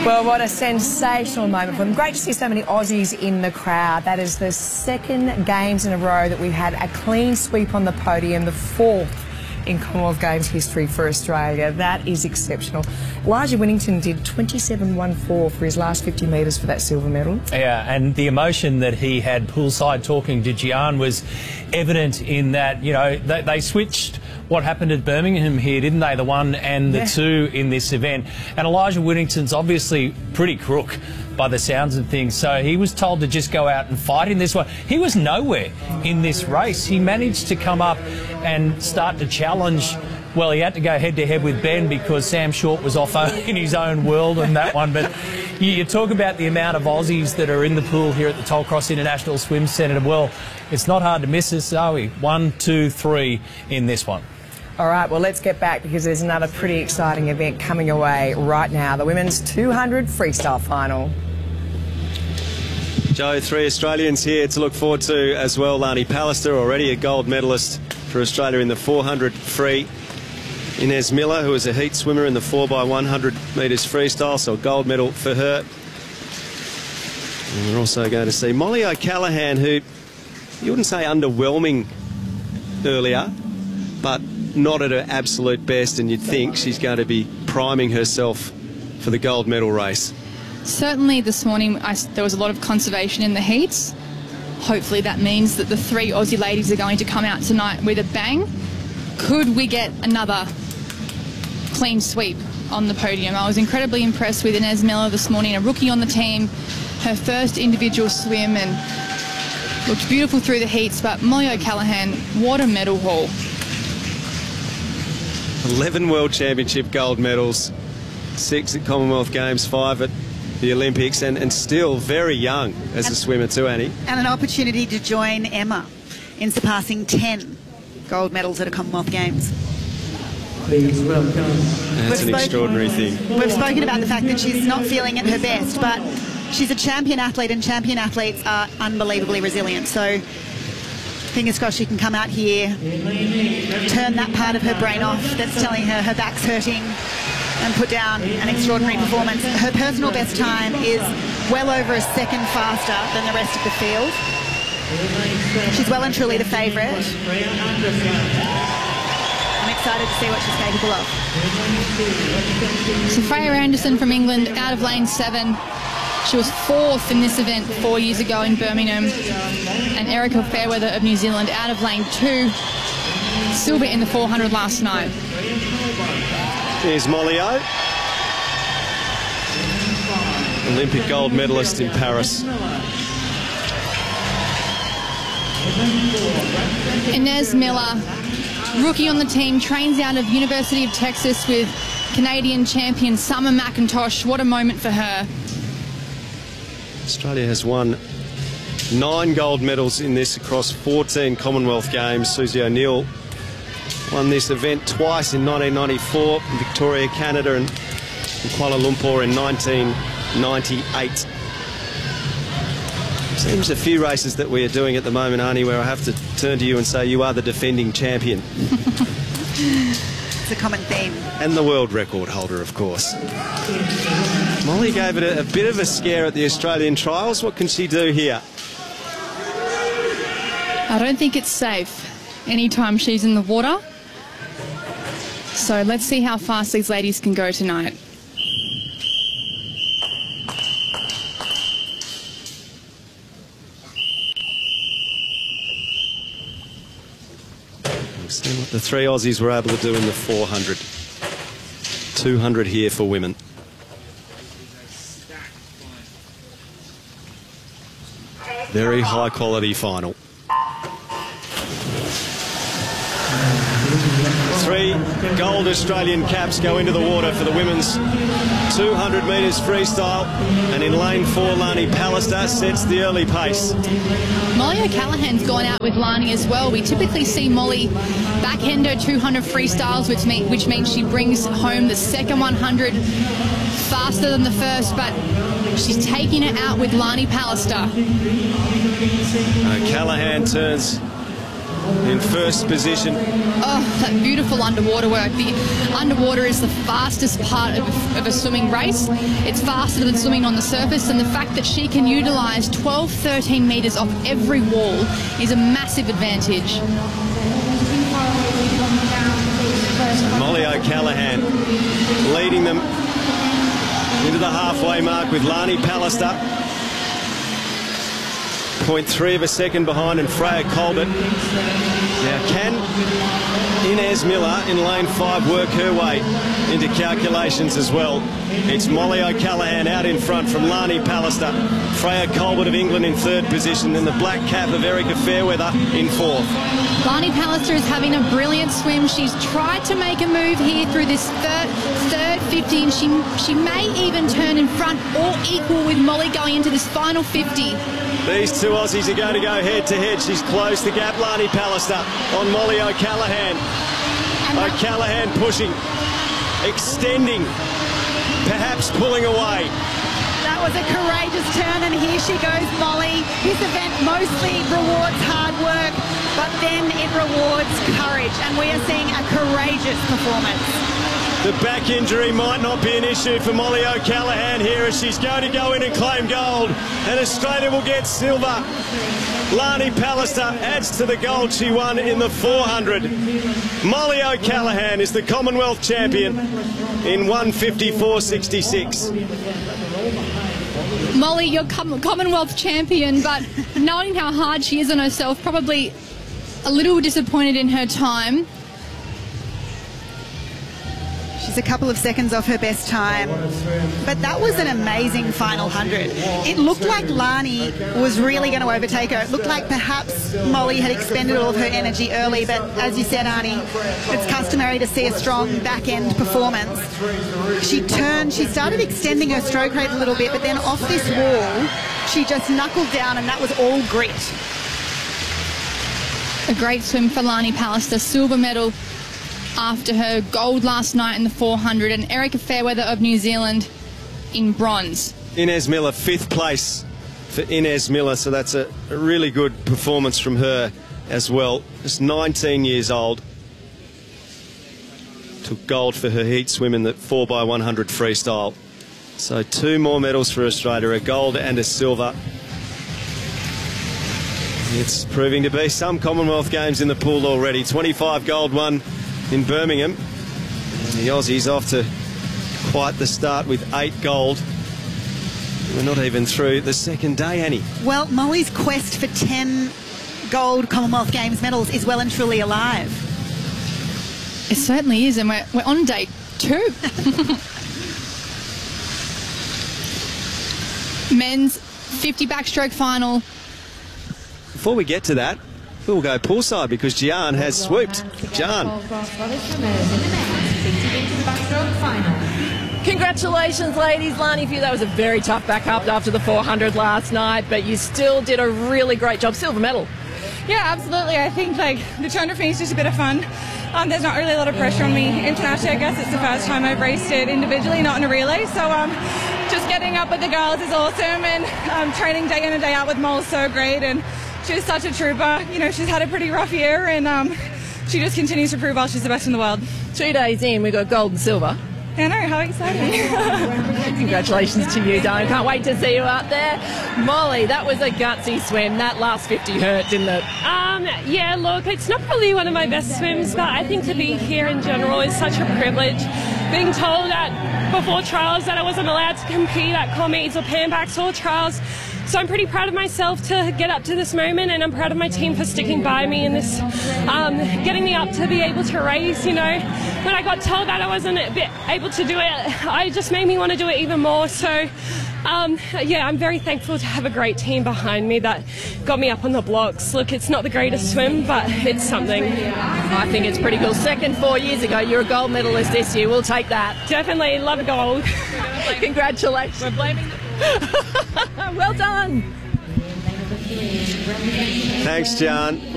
Well, what a sensational moment for them. Great to see so many Aussies in the crowd. That is the second Games in a row that we've had a clean sweep on the podium, the fourth in Commonwealth Games history for Australia. That is exceptional. Elijah Winnington did 27.14 for his last 50 metres for that silver medal. Yeah, and the emotion that he had poolside talking to Gian was evident in that, you know, they switched what happened at Birmingham here, didn't they? The one and the two in this event. And Elijah Winnington's obviously pretty crook by the sounds of things, so he was told to just go out and fight in this one. He was nowhere in this race. He managed to come up and start to challenge. Well, he had to go head-to-head with Ben because Sam Short was off in his own world on that one. But you talk about the amount of Aussies that are in the pool here at the Tollcross International Swim Centre. Well, it's not hard to miss us, are we? 1, 2, 3 in this one. All right, well, let's get back because there's another pretty exciting event coming away right now. The women's 200 freestyle final. Joe, 3 Australians here to look forward to as well. Lani Pallister, already a gold medalist for Australia in the 400 free. Inez Miller, who is a heat swimmer in the 4x100 metres freestyle, so a gold medal for her. And we're also going to see Molly O'Callaghan, who you wouldn't say underwhelming earlier, but not at her absolute best, and you'd think she's going to be priming herself for the gold medal race. Certainly this morning there was a lot of conservation in the heats. Hopefully that means that the 3 Aussie ladies are going to come out tonight with a bang. Could we get another clean sweep on the podium? I was incredibly impressed with Inez Miller this morning, a rookie on the team, her first individual swim, and looked beautiful through the heats. But Molly O'Callaghan, what a medal haul. 11 World Championship gold medals, 6 at Commonwealth Games, 5 at the Olympics, and still very young as a swimmer too, Annie. And an opportunity to join Emma in surpassing 10 gold medals at a Commonwealth Games. Please welcome. That's an extraordinary thing. We've spoken about the fact that she's not feeling at her best, but she's a champion athlete, and champion athletes are unbelievably resilient. So fingers crossed she can come out here, turn that part of her brain off that's telling her her back's hurting, and put down an extraordinary performance. Her personal best time is well over a second faster than the rest of the field. She's well and truly the favourite. I'm excited to see what she's capable of. So Freya Anderson from England out of lane 7. She was 4th in this event 4 years ago in Birmingham. And Erica Fairweather of New Zealand out of lane 2. Silver in the 400 last night. Here's Molly O, Olympic gold medalist in Paris. Inez Miller, rookie on the team, trains out of University of Texas with Canadian champion Summer McIntosh. What a moment for her. Australia has won 9 gold medals in this across 14 Commonwealth Games. Susie O'Neill won this event twice in 1994 in Victoria, Canada, and in Kuala Lumpur in 1998. Seems a few races that we are doing at the moment, Arnie, where I have to turn to you and say you are the defending champion. It's a common theme. And the world record holder, of course. Molly gave it a bit of a scare at the Australian trials. What can she do here? I don't think it's safe anytime she's in the water. So let's see how fast these ladies can go tonight. We'll see what the 3 Aussies were able to do in the 400. 200 here for women. Very high quality final. 3 gold Australian caps go into the water for the women's 200 metres freestyle, and in lane 4 Lani Pallister sets the early pace. Molly O'Callaghan's gone out with Lani as well. We typically see Molly backhand her 200 freestyles, which means she brings home the second 100 faster than the first, but she's taking it out with Lani Pallister. O'Callaghan turns in first position. Oh, that beautiful underwater work. The underwater is the fastest part of a swimming race. It's faster than swimming on the surface, and the fact that she can utilise 12, 13 metres off every wall is a massive advantage. Molly O'Callaghan leading them into the halfway mark with Lani Pallister 0.3 of a second behind, and Freya Colbert. Now, can Inez Miller in lane 5 work her way into calculations as well? It's Molly O'Callaghan out in front from Lani Pallister. Freya Colbert of England in 3rd position, and the black cap of Erica Fairweather in 4th. Lani Pallister is having a brilliant swim. She's tried to make a move here through this third 50, and she may even turn in front or equal with Molly going into this final 50. These two Aussies are going to go head-to-head. She's closed the gap, Lani Pallister, on Molly O'Callaghan. O'Callaghan pushing, extending, perhaps pulling away. That was a courageous turn, and here she goes, Molly. This event mostly rewards hard work, but then it rewards courage, and we are seeing a courageous performance. The back injury might not be an issue for Molly O'Callaghan here, as she's going to go in and claim gold, and Australia will get silver. Lani Pallister adds to the gold she won in the 400. Molly O'Callaghan is the Commonwealth champion in 154.66. Molly, you're Commonwealth champion, but knowing how hard she is on herself, probably a little disappointed in her time. She's a couple of seconds off her best time, but that was an amazing final 100. It looked like Lani was really going to overtake her. It looked like perhaps Molly had expended all of her energy early, but as you said, Arnie, it's customary to see a strong back-end performance. She turned, she started extending her stroke rate a little bit, but then off this wall, she just knuckled down, and that was all grit. A great swim for Lani Pallister, silver medal after her gold last night in the 400, and Erica Fairweather of New Zealand in bronze. Inez Miller, 5th place for Inez Miller, so that's a really good performance from her as well. Just 19 years old. Took gold for her heat swim in the 4x100 freestyle. So 2 more medals for Australia, a gold and a silver. It's proving to be some Commonwealth Games in the pool already. 25 gold won in Birmingham. And the Aussies off to quite the start with 8 gold. We're not even through the second day, Annie. Well, Molly's quest for 10 gold Commonwealth Games medals is well and truly alive. It certainly is, and we're on day 2. Men's 50 backstroke final. Before we get to that, we'll go poolside because Gian has swooped. Gian. Congratulations, ladies. Lani, for you, that was a very tough backup after the 400 last night, but you still did a really great job. Silver medal. Yeah, absolutely. I think the 200 for me is just a bit of fun. There's not really a lot of pressure on me internationally. I guess it's the first time I've raced it individually, not in a relay. So just getting up with the girls is awesome, and training day in and day out with Mol's so great. And she's such a trooper. You know, she's had a pretty rough year, and she just continues to prove she's the best in the world. 2 days in, we got gold and silver. I know, how exciting. Congratulations to you, darling. Can't wait to see you out there. Molly, that was a gutsy swim. That last 50 hurt, didn't it? Yeah, look, it's not probably one of my best swims, but I think to be here in general is such a privilege. Being told that before trials that I wasn't allowed to compete at commies or panbacks or trials. So I'm pretty proud of myself to get up to this moment, and I'm proud of my team for sticking by me in this, getting me up to be able to race. You know, when I got told that I wasn't able to do it, it just made me want to do it even more. So, yeah, I'm very thankful to have a great team behind me that got me up on the blocks. Look, it's not the greatest swim, but it's something. I think it's pretty cool. Second 4 years ago, you're a gold medalist this year. We'll take that. Definitely love gold. Congratulations. We're blaming Well done. Thanks, John.